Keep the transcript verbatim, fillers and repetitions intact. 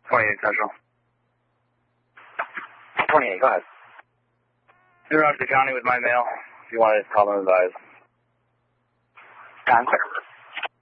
twenty-eight Central. twenty-eight, go ahead. You're out to the county with my mail. If you want to call them, advise. I'm clear.